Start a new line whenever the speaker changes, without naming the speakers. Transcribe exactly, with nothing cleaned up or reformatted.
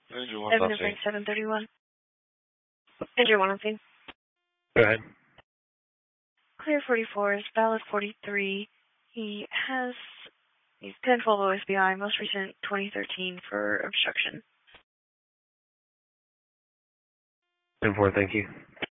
Seven Frank seven thirty one. Andrew one on scene.
Go ahead.
Clear forty four is valid forty three. He has he's ten twelve O S B I, most recent twenty thirteen for obstruction.
ten four, thank you.